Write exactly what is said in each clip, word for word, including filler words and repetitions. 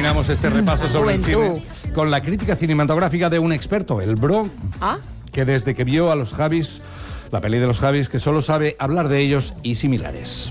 terminamos este repaso sobre el Juventud. cine con la crítica cinematográfica de un experto, el Bro, ¿Ah? que desde que vio a los Javis, la peli de los Javis, que solo sabe hablar de ellos y similares.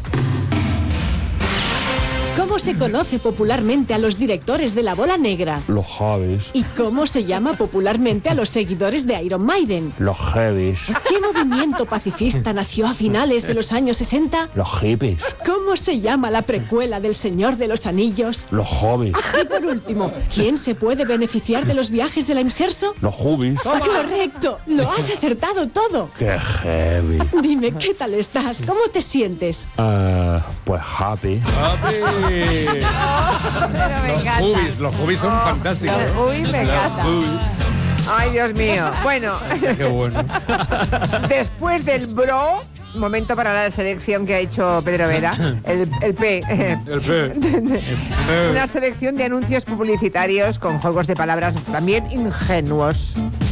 ¿Cómo se conoce popularmente a los directores de La Bola Negra? Los Javis. ¿Y cómo se llama popularmente a los seguidores de Iron Maiden? Los heavies. ¿Qué movimiento pacifista nació a finales de los años sesenta? Los hippies. ¿Cómo se llama la precuela del Señor de los Anillos? Los hobbies. Y por último, ¿quién se puede beneficiar de los viajes de la Inserso? Los hubbies. ¡Correcto! ¡Lo has acertado todo! Qué heavy. Dime, ¿qué tal estás? ¿Cómo te sientes? Uh, pues happy. Pero me Los encanta. Hubbies, los Hubbies son fantásticos. Los Hubbies me Los encantan. Hubbies. Ay, Dios mío. Bueno, Qué bueno. después del Bro, momento para la selección que ha hecho Pedro Vera, el, el P. El P. Una selección de anuncios publicitarios con juegos de palabras también ingenuos.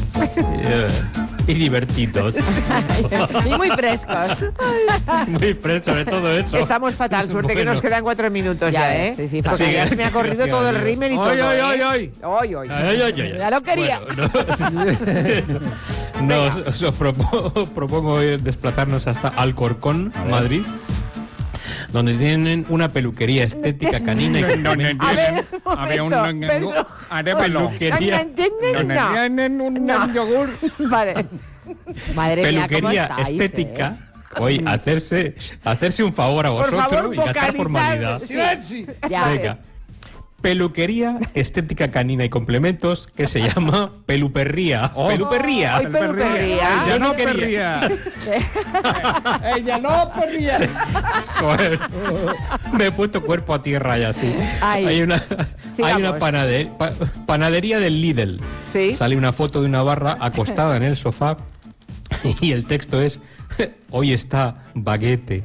Y divertidos. Y muy frescos. Muy fresco, sobre todo eso. Estamos fatal, suerte que Bueno. nos quedan cuatro minutos ya, Ya ¿eh? ves, sí, sí, Porque fatal. ya se me ha corrido todo el rímel y todo. Ay, ay, ¿eh? ay, ay. Ay, ay. Ay, ay, ay, ay. Ya lo quería. Bueno, no. Nos, os, os propo- propongo hoy desplazarnos hasta Alcorcón, Madrid, donde tienen una peluquería estética canina y complemento. A ver, un Había un momento, Pedro. arépelo. Peluquería, No entienden, Donde no. tienen un No. yogur. Vale. Madre mía, ¿cómo peluquería estáis, estética. eh? Hoy hacerse, hacerse un favor a Por vosotros favor, y gastar vocalizar. formalidad. Sí. Silencio. Ya. Venga. Peluquería estética canina y complementos que se llama Peluperría. Oh. Peluperría. Ay, peluperría. Ella no Ella quería. Ella no perría. Joder. Me he puesto cuerpo a tierra ya, sí. Ay. Hay una, Sigamos. hay una panade- pa- panadería del Lidl. Sí. Sale una foto de una barra acostada en el sofá y el texto es: hoy está baguete.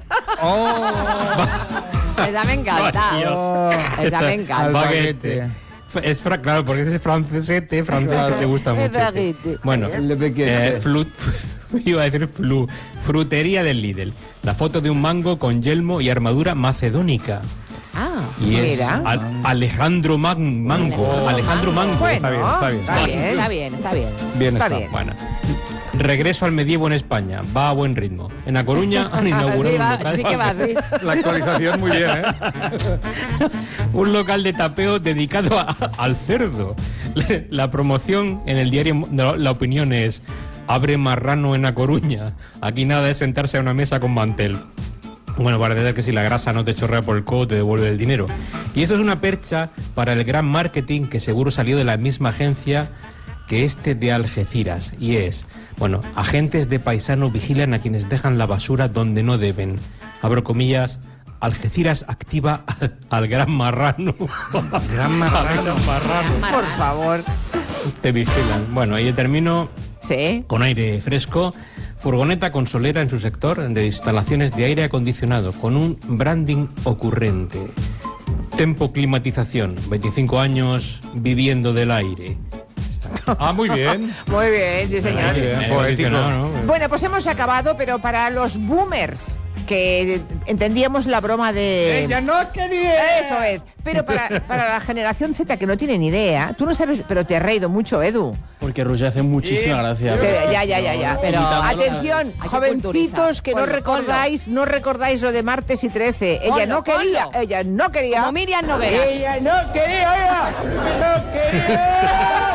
Esa me encanta. Dios. Esa me Al encanta. Baguete. Es fra- claro, porque ese francesete francés que te gusta Es mucho. baguete. Bueno, Le baguette. eh, flu- iba a decir flu, frutería del Lidl. La foto de un mango con yelmo y armadura macedónica. Ah, Y es Mira. Al- Alejandro Man- Mango. Alejandro Mango. Bueno, Está bien, está bien. está bien. está bien, está bien. Bien Está está. bien. Bueno. Regreso al medievo en España. Va a buen ritmo. En A Coruña han inaugurado Sí, un va, local. sí que va, sí. La actualización muy bien, ¿eh? Un local de tapeo dedicado a- al cerdo. La promoción en el diario La La Opinión es: abre marrano en A Coruña. Aquí nada es sentarse a una mesa con mantel. Bueno, parece ser que si la grasa no te chorrea por el codo, te devuelve el dinero. Y esto es una percha para el gran marketing que seguro salió de la misma agencia que este de Algeciras. Y es, bueno, agentes de paisano vigilan a quienes dejan la basura donde no deben. Abro comillas: Algeciras activa al, al gran marrano. Gran marrano. Por favor. Te vigilan. Bueno, ahí termino Sí. con aire fresco. Furgoneta con solera en su sector de instalaciones de aire acondicionado, con un branding ocurrente. Tempo Climatización, veinticinco años viviendo del aire. Ah, muy bien. Muy bien, sí, señor. Muy bien, Eh, poético. ¿no? Bueno, pues hemos acabado, pero para los boomers, que entendíamos la broma de... Ella no quería. Eso es. Pero para, para la generación Z, que no tiene ni idea, tú no sabes, pero te has reído mucho, Edu. Porque Roger hace muchísima gracia. Te- ya, ya, ya, ya. Pero- Atención, Hay que jovencitos culturizar. que no Ponlo, recordáis, no recordáis lo de martes y trece. Ella Ponlo, no quería, ponlo. ella no quería. Como Miriam Nogueras. Ella no quería, oiga, no quería.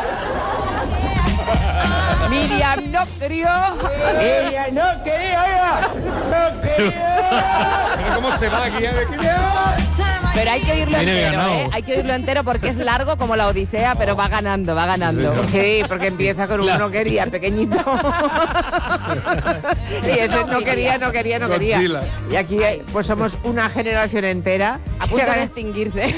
Miriam no quería. Ella no quería, oiga, no quería. Pero cómo se va aquí. ¿eh? Pero hay que oírlo Tiene entero, ganado. ¿eh? Hay que oírlo entero porque es largo como la Odisea, pero va ganando, va ganando. Sí, porque empieza con un no quería, pequeñito. Y ese no quería, no quería, no quería. Godzilla. Y aquí eh, pues somos una generación entera. A punto que- de extinguirse.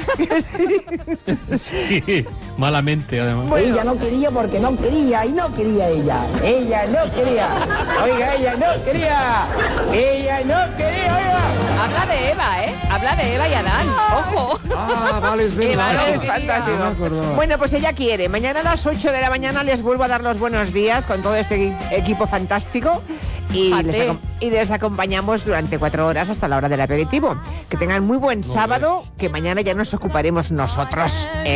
Sí, malamente además. Ella no quería porque no quería y no quería ella. Ella no quería. Oiga, ella no quería. Ella no quería, oiga. Habla de Eva, ¿eh? Habla de Eva y Adán. Ojo. Ah, vale, es Eva verdad. no Es quería. fantástico. No me acordaba. Bueno, pues ella quiere. Mañana a las ocho de la mañana les vuelvo a dar los buenos días con todo este equipo fantástico y Fíjate. les, acom- y les acompañamos durante cuatro horas hasta la hora del aperitivo. Que tengan muy buen sábado, que mañana ya nos ocuparemos nosotros.